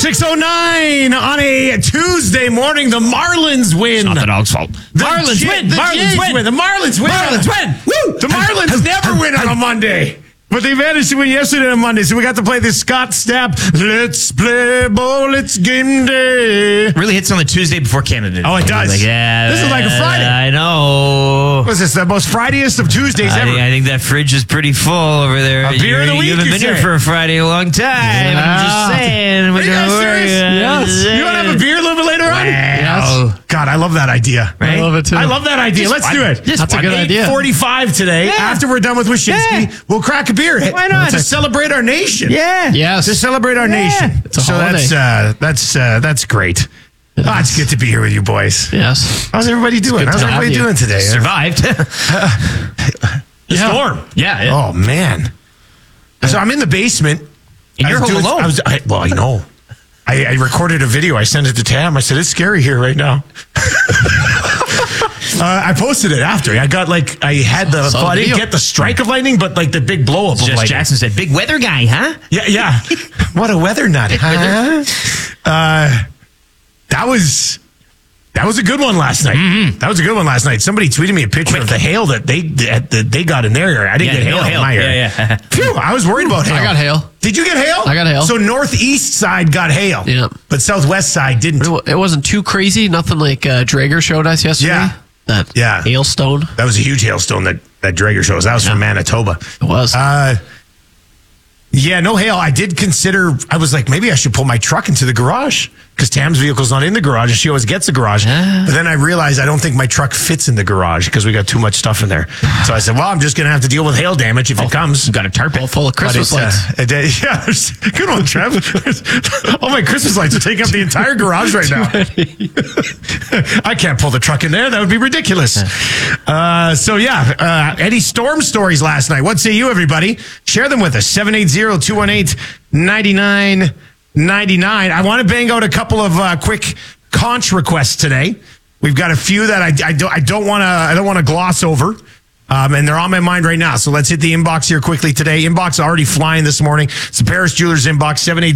6:09 on a Tuesday morning. The Marlins win. Not the Dogs' fault. Marlins win. The Marlins win. The Marlins win. Marlins win. Woo! The Marlins never win on a Monday. But they managed to win yesterday on Monday, so we got to play this Scott Stapp. Let's play ball, it's game day. Really hits on the Tuesday before Canada. Oh, it does. Like, yeah, this is like a Friday. I know. What's this, the most Friday-est of Tuesdays ever? I think that fridge is pretty full over there. A beer of the week, You haven't been here for a Friday in a long time. Yeah. I'm just saying. Are you guys serious? Yes. You want to have a beer a little bit later on? Yes. God, I love that idea. Right? I love it too. I love that idea. Just Let's one. do it. That's a good idea. 8:45 today. Yeah. After we're done with Wyshynski, Yeah. we'll crack a beer. Why not? To celebrate our nation. Yeah. Yes. To celebrate our nation. It's a so holiday. that's great. It's good to be here with you boys. Yes. How's everybody doing? good How's to have everybody you. doing today? Survived. The storm. Yeah. Oh man. So I'm in the basement. And you're home alone. I know. I recorded a video. I sent it to Tam. I said, it's scary here right now. I posted it after. I got I had the, Saw the I didn't video. get the strike of lightning, but the big blow up of Just lightning. Jackson said, big weather guy, huh? Yeah. What a weather nut, huh? That was a good one last night. Mm-hmm. That was a good one last night. Somebody tweeted me a picture of the hail that they got in their area. I didn't get hail in my area. Yeah. Phew, I was worried about hail. I got hail. Did you get hail? I got hail. So northeast side got hail. Yeah. But southwest side didn't. It wasn't too crazy. Nothing like Drager showed us yesterday. Yeah. That Yeah. hailstone. That was a huge hailstone that Drager shows. That was from Manitoba. It was. Yeah, no hail. I did consider, I was like, maybe I should pull my truck into the garage because Tam's vehicle's not in the garage and she always gets the garage. But then I realized I don't think my truck fits in the garage because we got too much stuff in there. So I said, well, I'm just going to have to deal with hail damage if it comes. Got a tarp full of Christmas lights. Yeah, good one, Trev. All my Christmas lights are taking up the entire garage right now. I can't pull the truck in there. That would be ridiculous. Any storm stories last night? What say you, everybody? Share them with us. 780-218-9999. I want to bang out a couple of quick conch requests today. We've got a few that I don't want to gloss over. And they're on my mind right now. So let's hit the inbox here quickly today. Inbox already flying this morning. It's the Paris Jewelers inbox,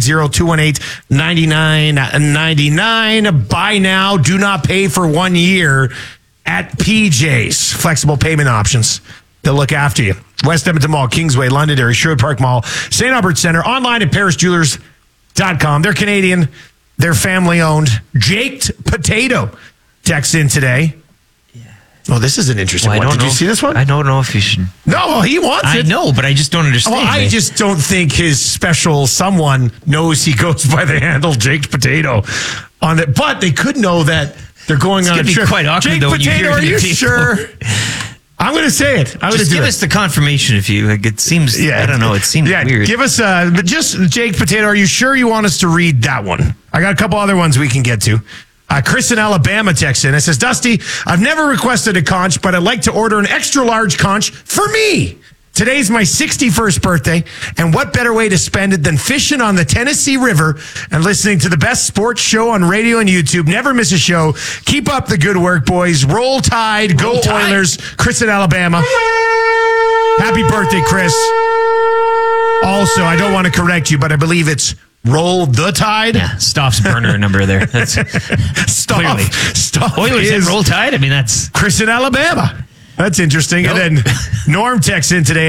780-218-9999. Buy now, do not pay for 1 year at PJ's. Flexible payment options. They'll look after you. West Edmonton Mall, Kingsway, Londonderry, Sherwood Park Mall, St. Albert Center, online at parisjewelers.com. They're Canadian. They're family-owned. Jaked Potato texts in today. Oh, this is an interesting one. Did you see this one? I don't know if you should. No, well, he wants it. I know, but I just don't understand. Well, I just don't think his special someone knows he goes by the handle Jaked Potato on it. But they could know that they're going on a It's trip. quite awkward, Jaked though, when you Potato, hear are the you people. sure? I'm going to say it. I'm going to Just do give it. us the confirmation if you. It seems. I don't know. It seems weird. Give us but just Jaked Potato. Are you sure you want us to read that one? I got a couple other ones we can get to. Chris in Alabama texts in. It says, Dusty, I've never requested a conch, but I'd like to order an extra large conch for me. Today's my 61st birthday, and what better way to spend it than fishing on the Tennessee River and listening to the best sports show on radio and YouTube. Never miss a show. Keep up the good work, boys. Roll Tide. Go Oilers. Chris in Alabama. Happy birthday, Chris. Also, I don't want to correct you, but I believe it's Roll the Tide. Yeah, Stoff's burner number there. That's Stoff Oilers is in Roll Tide. I mean, that's Chris in Alabama. That's interesting. Nope. And then Norm texts in today.